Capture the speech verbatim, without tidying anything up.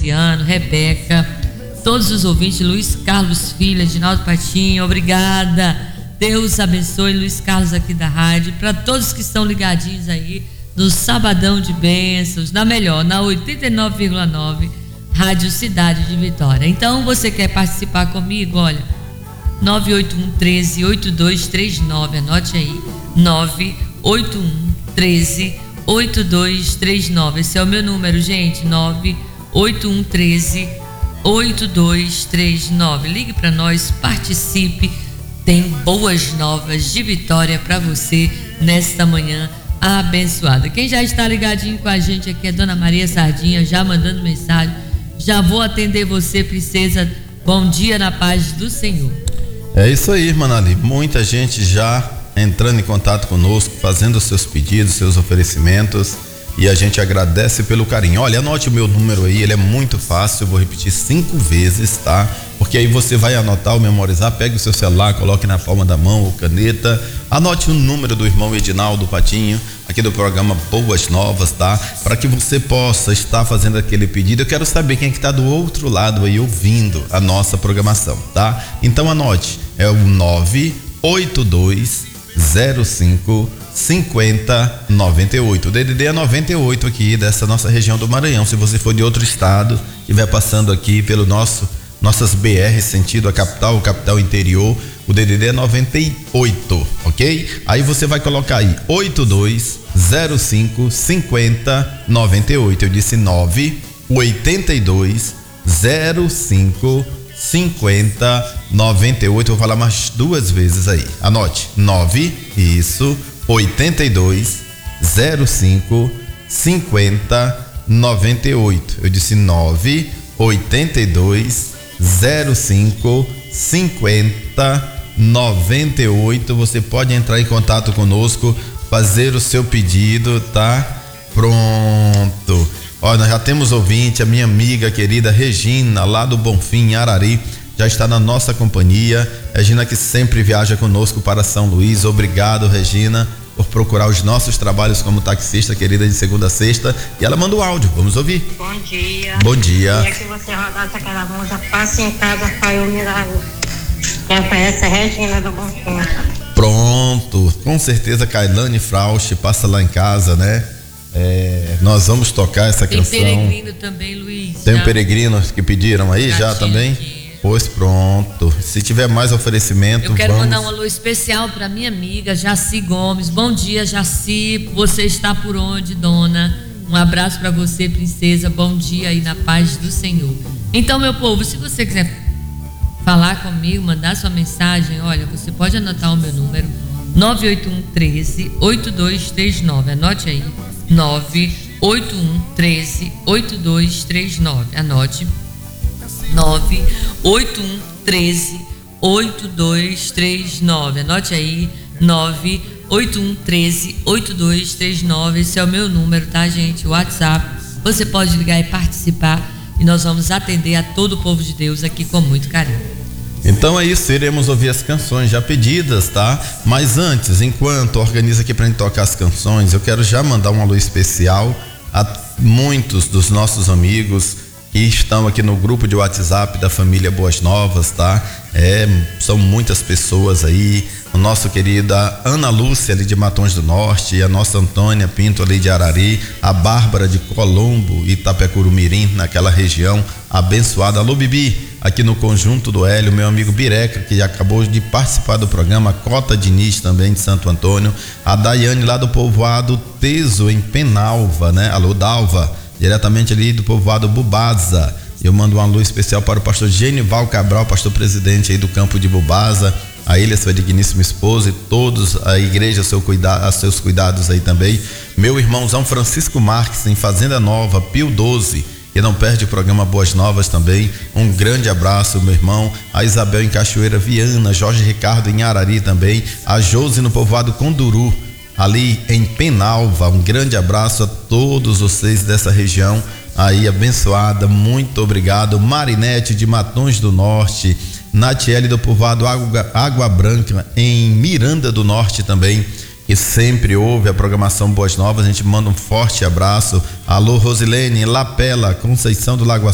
Luciano, Rebeca, todos os ouvintes, Luiz Carlos Filho, Edinaldo Patinho, obrigada. Deus abençoe Luiz Carlos aqui da rádio, para todos que estão ligadinhos aí no Sabadão de Bênçãos, na melhor, na oitenta e nove vírgula nove, Rádio Cidade de Vitória. Então, você quer participar comigo? Olha, nove oito um, um três, oito dois três nove, anote aí, nove oito um, um três, oito dois três nove, esse é o meu número, gente, nove oito um um três, oito dois três nove. Ligue para nós, participe, tem boas novas de Vitória para você nesta manhã abençoada. Quem já está ligadinho com a gente aqui é Dona Maria Sardinha, já mandando mensagem. Já vou atender você, princesa. Bom dia na paz do Senhor. É isso aí, irmã Ali. Muita gente já entrando em contato conosco, fazendo os seus pedidos, seus oferecimentos, e a gente agradece pelo carinho. Olha, anote o meu número aí, ele é muito fácil, eu vou repetir cinco vezes, tá? Porque aí você vai anotar ou memorizar, pegue o seu celular, coloque na palma da mão ou caneta, anote o número do irmão Edinaldo Patinho, aqui do programa Boas Novas, tá? Para que você possa estar fazendo aquele pedido. Eu quero saber quem é que está do outro lado aí ouvindo a nossa programação, tá? Então anote, é o nove oito dois zero cinco cinquenta noventa e oito. O D D D é noventa e oito aqui dessa nossa região do Maranhão. Se você for de outro estado, estiver passando aqui pelo nosso nossas B R sentido a capital, o capital interior, o D D D é noventa e oito, ok? Aí você vai colocar aí oito dois zero cinco cinquenta noventa e oito. Eu disse nove oito dois zero cinco cinquenta noventa e oito. Vou falar mais duas vezes aí. Anote, nove, isso, oito dois zero cinco cinquenta noventa e oito. Eu disse nove oito dois zero cinco cinquenta noventa e oito. Você pode entrar em contato conosco, fazer o seu pedido, tá? Pronto. Olha, nós já temos ouvinte, a minha amiga querida Regina, lá do Bonfim, Arari, já está na nossa companhia. Regina que sempre viaja conosco para São Luís. Obrigado, Regina, por procurar os nossos trabalhos como taxista, querida, de segunda a sexta. E ela manda o áudio, vamos ouvir. Bom dia. Bom dia. Queria que você rodasse aquela música, Passa em Casa, Pai Humilhado. Quem conhece é Regina do Bonfim. Pronto, com certeza Kailane Frausch, passa lá em casa, né? É, nós vamos tocar essa Tem canção. Tem peregrino também, Luiz. Tem já. um peregrino que pediram aí já, já também? Aqui. Pois pronto. Se tiver mais oferecimento, eu quero vamos... mandar um alô especial para minha amiga Jaci Gomes. Bom dia, Jaci. Você está por onde, dona? Um abraço para você, princesa. Bom dia aí na paz do Senhor. Então, meu povo, se você quiser falar comigo, mandar sua mensagem, olha, você pode anotar o meu número nove oito um, um três, oito dois três nove. Anote aí. nove oito um, um três, oito dois três nove. Anote. nove oito um, um três, oito dois três nove. Anote aí. nove oito um, um três, oito dois três nove. Esse é o meu número, tá, gente? O WhatsApp. Você pode ligar e participar, e nós vamos atender a todo o povo de Deus aqui com muito carinho. Então é isso, iremos ouvir as canções já pedidas, tá? Mas antes, enquanto organiza aqui pra gente tocar as canções, eu quero já mandar um alô especial a muitos dos nossos amigos que estão aqui no grupo de WhatsApp da família Boas Novas, tá? É, são muitas pessoas aí, a nossa querida Ana Lúcia ali de Matões do Norte, e a nossa Antônia Pinto ali de Arari, a Bárbara de Colombo, Itapecuru-Mirim, naquela região abençoada. Alô, Bibi, aqui no Conjunto do Hélio, meu amigo Bireca, que acabou de participar do programa, Cota Diniz também de Santo Antônio, a Daiane lá do povoado Teso, em Penalva, né? Alô, Dalva, diretamente ali do povoado Bubaza. Eu mando um alô especial para o pastor Genival Cabral, pastor presidente aí do campo de Bubaza, a ele, a sua digníssima esposa e todos, a igreja, seu cuida, a seus cuidados aí também. Meu irmãozão Francisco Marques, em Fazenda Nova, Pio doze, que não perde o programa Boas Novas também. Um grande abraço, meu irmão. A Isabel em Cachoeira Viana, Jorge Ricardo em Arari também, a Josi no povoado Conduru, ali em Penalva. Um grande abraço a todos vocês dessa região aí abençoada, muito obrigado. Marinete de Matões do Norte, Natiele do povoado Água, Água Branca em Miranda do Norte também, que sempre ouve a programação Boas Novas. A gente manda um forte abraço. Alô, Rosilene, Lapela, Conceição do Lago